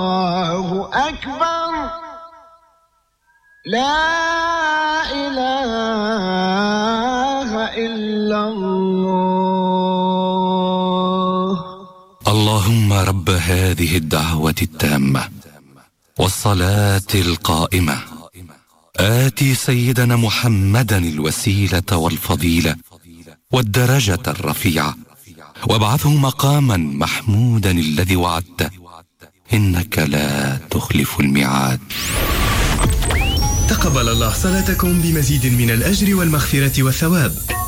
الله أكبر لا إله إلا الله. اللهم رب هذه الدعوة التامة والصلاة القائمة آتي سيدنا محمدا الوسيلة والفضيلة والدرجة الرفيعة وابعثه مقاما محمودا الذي وعدته إنك لا تخلف الميعاد. تقبل الله صلاتكم بمزيد من الأجر والمغفرة والثواب.